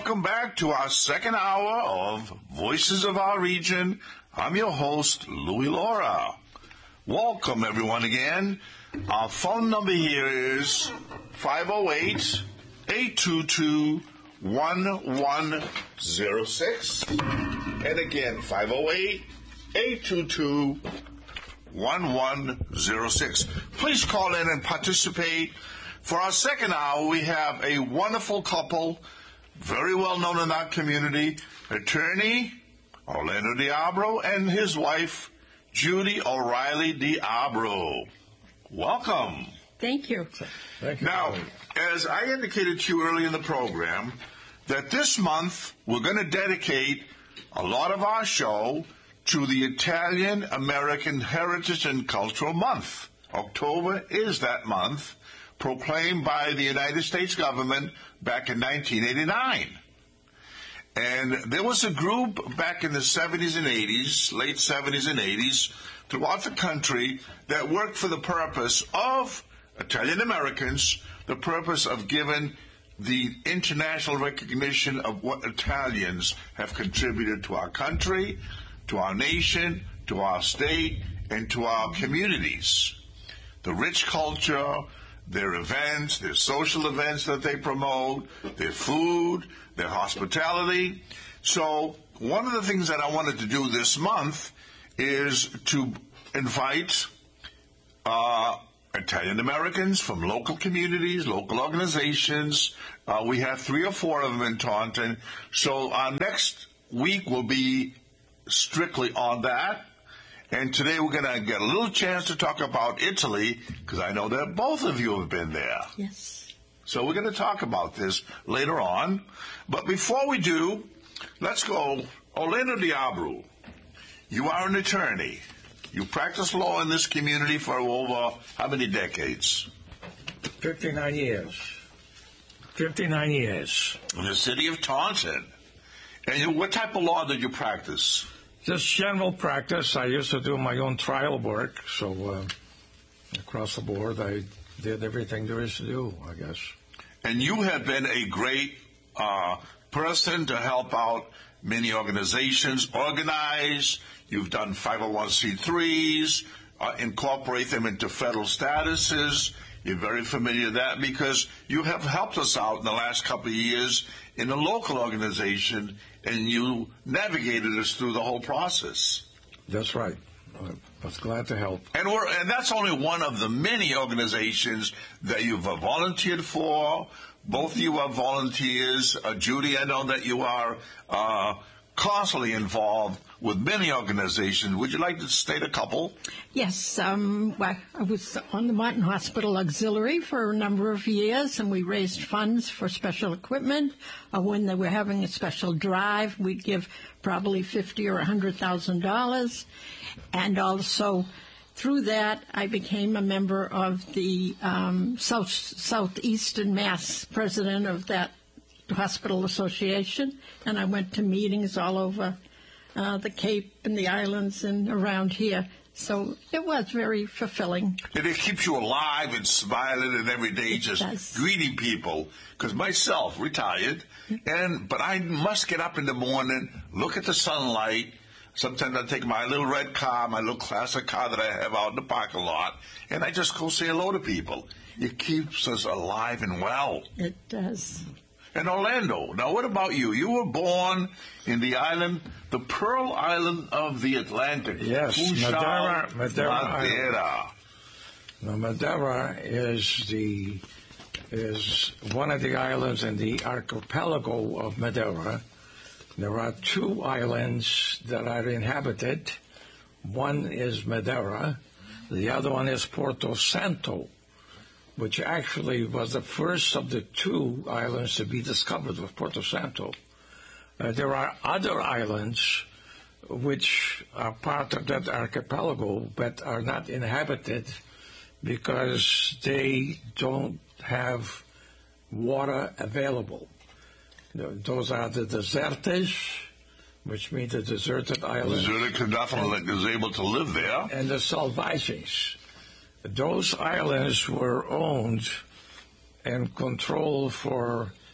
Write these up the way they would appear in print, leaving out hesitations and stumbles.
welcome back to our second hour of Voices of Our Region. I'm your host, Louis Laura. Welcome, everyone, again. Our phone number here is 508-822-1106. And again, 508-822-1106. Please call in and participate. For our second hour, we have a wonderful couple, very well known in our community, attorney Orlando Diabro and his wife, Judy O'Reilly Diabro. Welcome. Thank you. Thank you. Now, as I indicated to you early in the program, that this month we're going to dedicate a lot of our show to the Italian American Heritage and Cultural Month. October is that month, proclaimed by the United States government back in 1989. And there was a group back in the 70s and 80s, late 70s and 80s, throughout the country that worked for the purpose of Italian Americans, the purpose of giving the international recognition of what Italians have contributed to our country, to our nation, to our state, and to our communities. The rich culture, their events, their social events that they promote, their food, their hospitality. So one of the things that I wanted to do this month is to invite Italian Americans from local communities, local organizations. We have 3 or 4 of them in Taunton. So our next week will be strictly on that. And today we're going to get a little chance to talk about Italy, because I know that both of you have been there. Yes. So we're going to talk about this later on. But before we do, let's go. Orlando Diabro, you are an attorney. You practice law in this community for over how many decades? 59 years. 59 years. In the city of Taunton. And what type of law did you practice? Just general practice. I used to do my own trial work, so across the board I did everything there is to do, I guess. And you have been a great person to help out many organizations organize. You've done 501c3s, incorporate them into federal statuses. You're very familiar with that because you have helped us out in the last couple of years in a local organization, and you navigated us through the whole process. That's right. I was glad to help. And that's only one of the many organizations that you've volunteered for. Both of you are volunteers. Judy, I know that you are constantly involved with many organizations. Would you like to state a couple? Yes. I was on the Martin Hospital Auxiliary for a number of years, and we raised funds for special equipment. When they were having a special drive, we'd give probably $50,000 or $100,000. And also, through that, I became a member of the Southeastern Mass, president of that hospital association, and I went to meetings all over the Cape and the islands and around here. So it was very fulfilling. And it keeps you alive and smiling and every day just greeting people. Because myself, retired, but I must get up in the morning, look at the sunlight. Sometimes I take my little red car, my little classic car that I have out in the parking lot, and I just go say hello to people. It keeps us alive and well. It does. And Orlando, now what about you? You were born in the island, the Pearl Island of the Atlantic. Yes, Madeira. Now, Madeira is one of the islands in the archipelago of Madeira. There are 2 islands that are inhabited. One is Madeira. The other one is Porto Santo, which actually was the first of the 2 islands to be discovered, with Porto Santo. There are other islands which are part of that archipelago but are not inhabited because they don't have water available. Those are the desertes, which means the deserted islands. Deserted definitely is able to live there. And the selvagens. Those islands were owned and controlled for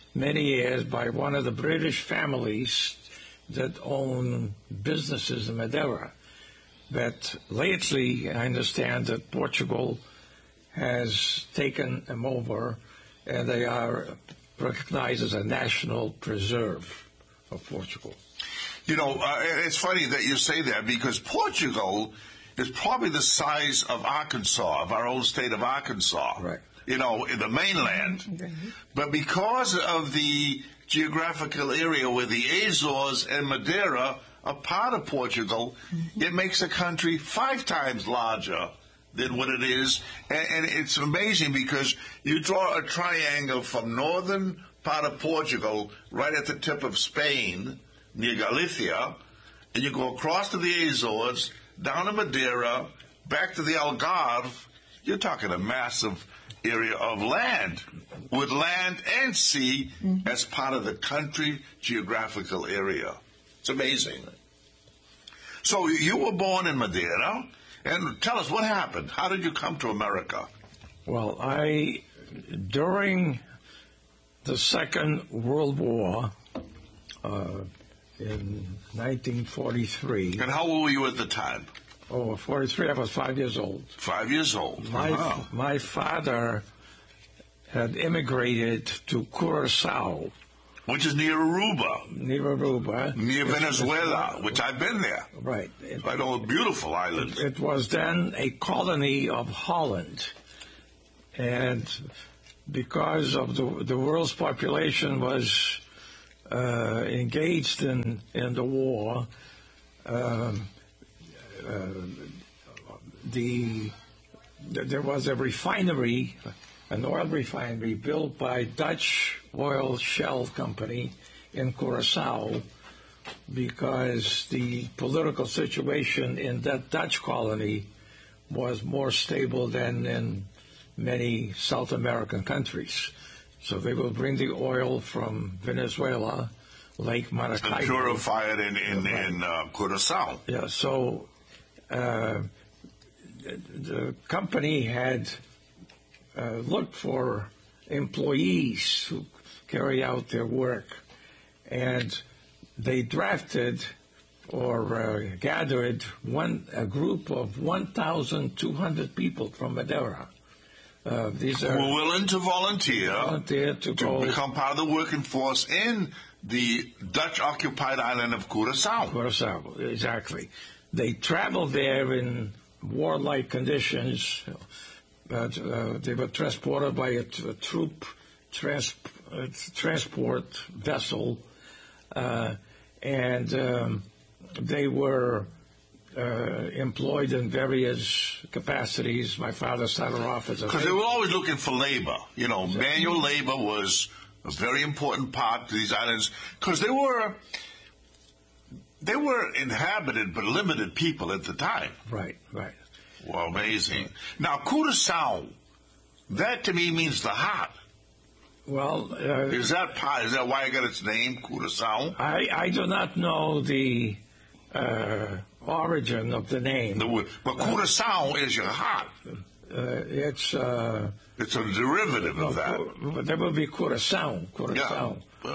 many years by one of the British families that own businesses in Madeira. But lately, I understand that Portugal has taken them over, and they are recognized as a national preserve of Portugal. You know, it's funny that you say that, because Portugal is probably the size of Arkansas, of our own state of Arkansas. Right. You know, in the mainland. Mm-hmm. But because of the geographical area where the Azores and Madeira are part of Portugal, it makes the country 5 times larger than what it is. And it's amazing because you draw a triangle from northern part of Portugal right at the tip of Spain, near Galicia, and you go across to the Azores, down to Madeira, back to the Algarve. You're talking a massive area of land, with land and sea as part of the country geographical area. It's amazing. So you were born in Madeira, and tell us what happened. How did you come to America? Well, during the Second World War, in 1943. And how old were you at the time? Oh, 43, I was 5 years old. 5 years old. My father had immigrated to Curacao. Which is near Aruba. Near Venezuela, which I've been there. Right. I know, a beautiful island. It was then a colony of Holland. And because of the world's population was engaged in the war, there was a refinery, an oil refinery built by Dutch Oil Shell Company in Curacao, because the political situation in that Dutch colony was more stable than in many South American countries. So they will bring the oil from Venezuela, Lake Maracaibo. And purify it in Curacao. Yeah, so the company had looked for employees who carry out their work, and they drafted or gathered a group of 1,200 people from Madeira. These are were willing to volunteer to become part of the working force in the Dutch-occupied island of Curacao. Curacao, exactly. They traveled there in warlike conditions. They were transported by a troop transport vessel, and they were employed in various capacities. My father started off as because they were always looking for labor. You know, manual labor was a very important part to these islands, because they were inhabited but limited people at the time. Right. Well, amazing. Now, Curacao, that to me means the heart. Well, is that why it got its name, Curacao? I do not know the origin of the name. But Curacao is your heart. It's a derivative of that. But there will be Curacao. Yeah.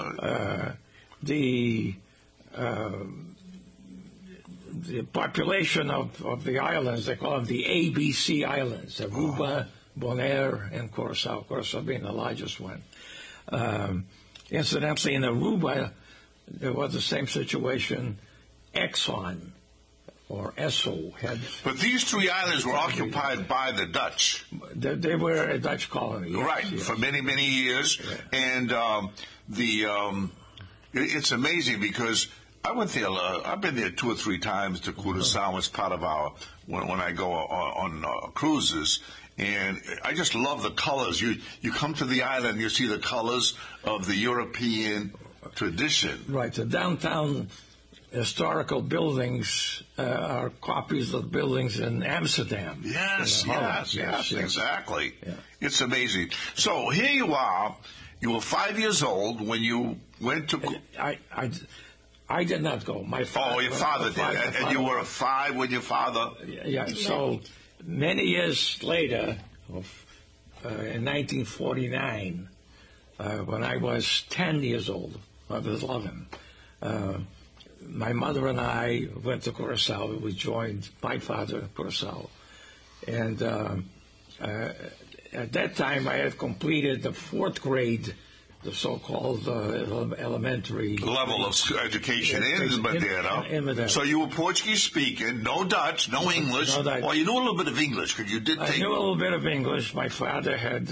The population of the islands, they call them the ABC Islands, Aruba, Bonaire, and Curacao. Curacao being the largest one. Incidentally, in Aruba, there was the same situation. Exxon, or Esso, had... But these 3 islands were occupied by the Dutch. They were a Dutch colony. Yes, right, yes. For many, many years. Yeah. And it's amazing because I went there. I've been there 2 or 3 times to Curacao as part of when I go on cruises, and I just love the colors. You come to the island, you see the colors of the European tradition. Right. The downtown historical buildings are copies of buildings in Amsterdam. Yes, exactly. Yeah. It's amazing. So here you are. You were 5 years old when you went to... I did not go. My father. Oh, your father did. And you were 5 with your father? Yeah. So many years later, in 1949, when I was 10 years old. I was 11. My mother and I went to Curacao. We joined my father in Curacao. And at that time, I had completed the 4th grade, the so-called elementary level of education in Madeira. In Madeira. So you were Portuguese speaking, no Dutch, no English. No Dutch. Well, you knew a little bit of English because you did I take. knew a little bit of English. My father had,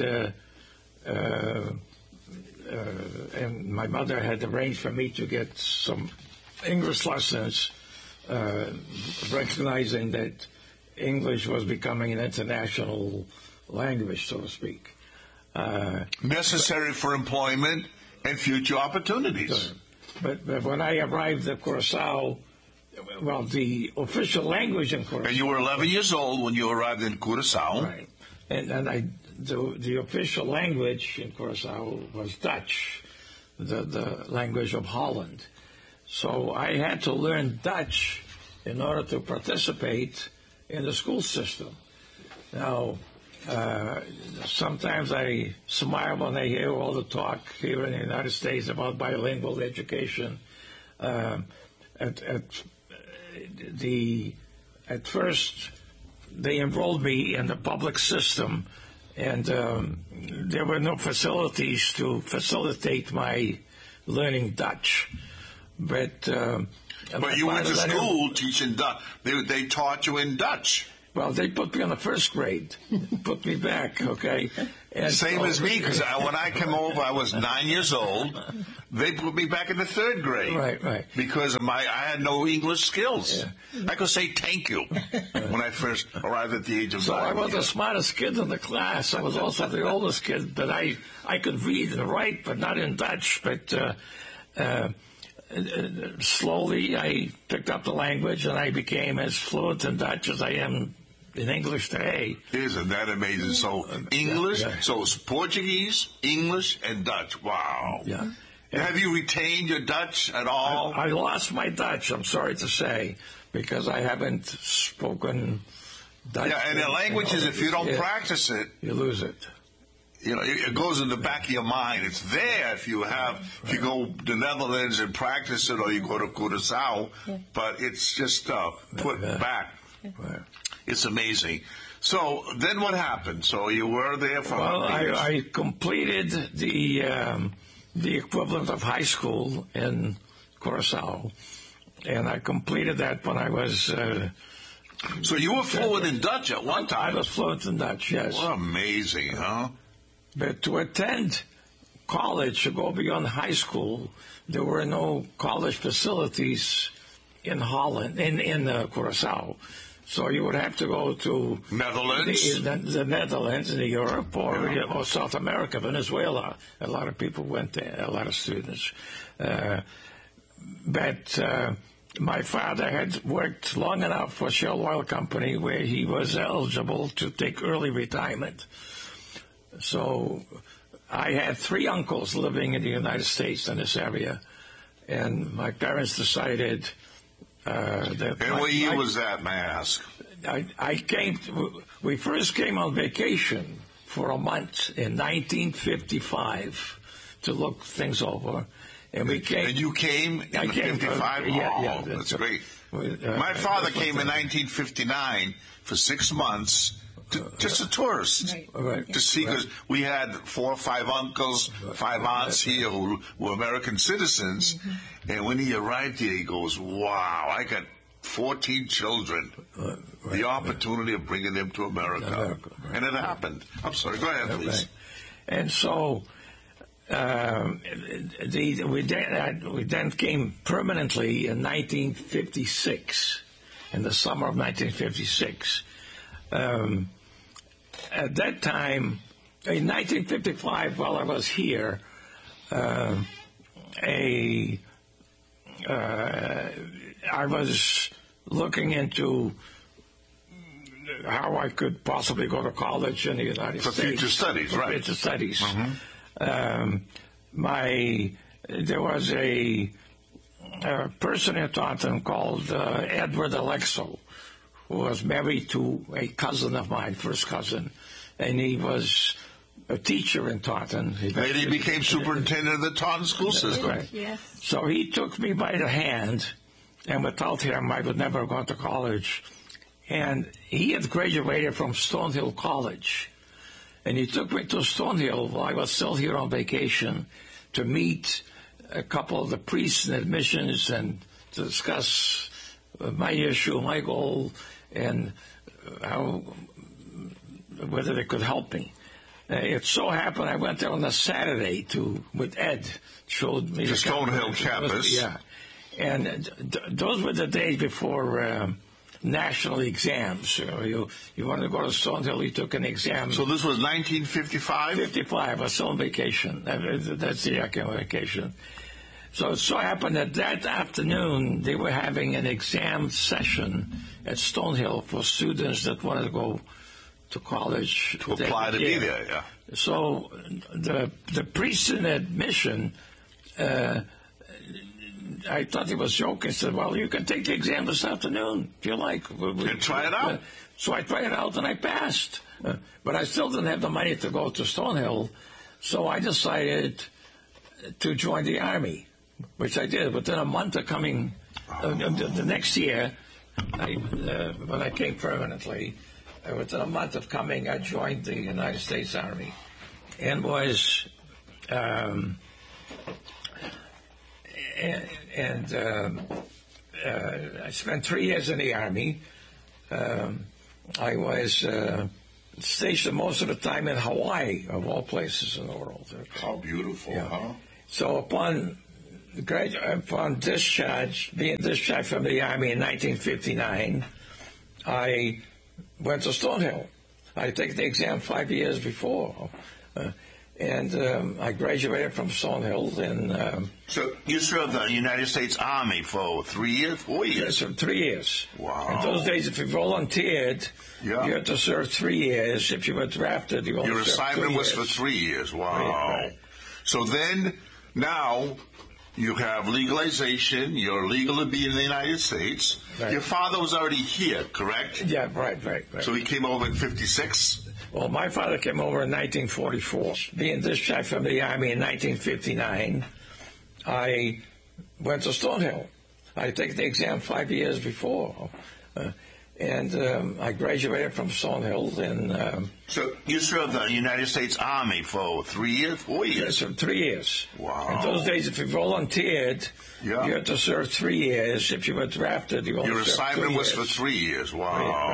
and my mother had arranged for me to get some English lessons, recognizing that English was becoming an international language, so to speak. Necessary for employment and future opportunities. But when I arrived at Curacao, well, the official language in Curacao. And you were 11 years old when you arrived in Curacao. Right. And the official language in Curacao was Dutch, the language of Holland. So I had to learn Dutch in order to participate in the school system. Now, sometimes I smile when I hear all the talk here in the United States about bilingual education. At first, they enrolled me in the public system, and there were no facilities to facilitate my learning Dutch. But you went to school teaching Dutch. They taught you in Dutch. Well, they put me on the 1st grade, put me back, okay? And Same as me, because when I came over, I was 9 years old. They put me back in the 3rd grade. Right. Because I had no English skills. Yeah. I could say thank you when I first arrived at the age of 9. So I was the smartest kid in the class. I was also the oldest kid, but I could read and write, but not in Dutch. But slowly I picked up the language, and I became as fluent in Dutch as I am in English today. Isn't that amazing? So English, so it's Portuguese, English, and Dutch. Wow. Yeah. Have you retained your Dutch at all? I lost my Dutch, I'm sorry to say, because I haven't spoken Dutch. Yeah, and the language is, if you don't practice it, you lose it. You know, it goes in the back of your mind. It's there if you if you go to the Netherlands and practice it, or you go to Curacao, but it's just put back. Right. It's amazing. So then what happened? So you were there for I completed the equivalent of high school in Curacao, and I completed that when I was... so you were fluent in Dutch at one time? I was fluent in Dutch, yes. What amazing, huh? But to attend college, to go beyond high school, there were no college facilities in Holland, in Curacao. So you would have to go to Netherlands, the Netherlands, in Europe, or South America, Venezuela. A lot of people went there, a lot of students. But my father had worked long enough for Shell Oil Company where he was eligible to take early retirement. So I had 3 uncles living in the United States in this area, and my parents decided... and what year was that, may I ask? We first came on vacation for a month in 1955 to look things over. And we came. And you came in 1955? Yeah, that's great. My father came in 1959 for 6 months. Just a tourist, right. To see, because we had 4 or 5 uncles, 5 aunts here who were American citizens, and when he arrived here, he goes, wow, I got 14 children, the opportunity of bringing them to America. And it happened. I'm sorry, go ahead, please. Right. And so we then came permanently in 1956, in the summer of 1956. At that time, in 1955, while I was here, I was looking into how I could possibly go to college in the United States. For future studies, right. Future studies. There was a person in Taunton called Edward Alexo, who was married to a cousin of mine, first cousin, and he was a teacher in Taunton. Later he became superintendent of the Taunton school system. Right. Yes. So he took me by the hand, and without him, I would never have gone to college. And he had graduated from Stonehill College. And he took me to Stonehill while I was still here on vacation to meet a couple of the priests and admissions and to discuss my issue, my goal, and whether they could help me. It so happened I went there on a Saturday with Ed, showed me the Stonehill campus. Yeah, and those were the days before national exams. You wanted to go to Stonehill, you took an exam. So this was 1955? 55. I was still on vacation. That's the year I came on vacation. So it so happened that afternoon they were having an exam session at Stonehill for students that wanted to go to college. To apply to be there, yeah. So the priest in admission, I thought he was joking. He said, well, you can take the exam this afternoon if you like. And try it out. So I tried it out and I passed. But I still didn't have the money to go to Stonehill. So I decided to join the Army, which I did. Within a month of coming, the next year, when I came permanently, within a month of coming, I joined the United States Army and was... I spent 3 years in the Army. I was stationed most of the time in Hawaii, of all places in the world. How beautiful, yeah. huh? So upon discharge, being discharged from the Army in 1959, I went to Stonehill. I took the exam 5 years before. And I graduated from Stonehill in... So you served the United States Army for 3 years, 4 years? Yes, 3 years. Wow. In those days, if you volunteered, you had to serve 3 years. If you were drafted, you only Your served 2 assignment was years. for 3 years. Wow. Right. So then, now, you have legalization. You're legal to be in the United States. Right. Your father was already here, correct? Yeah, right. So he came over in 56? Well, my father came over in 1944. Being discharged from the Army in 1959, I went to Stonehill. I took the exam 5 years before. And I graduated from Stonehill in... So you served the United States Army for 3 years, 4 years? Yes, 3 years. Wow. In those days, if you volunteered, you had to serve 3 years. If you were drafted, you only Your served 2 assignment was years. for 3 years. Wow. Right.